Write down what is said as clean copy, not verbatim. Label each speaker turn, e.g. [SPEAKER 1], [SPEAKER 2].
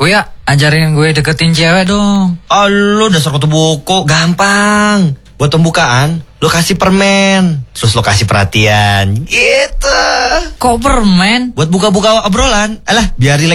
[SPEAKER 1] Uya, ajarin gue deketin cewek dong.
[SPEAKER 2] Oh, lu dasar kutu buku, gampang. Buat pembukaan, lo kasih permen, terus lo kasih perhatian, gitu.
[SPEAKER 1] Kok permen?
[SPEAKER 2] Buat buka-buka obrolan, alah biar rileks.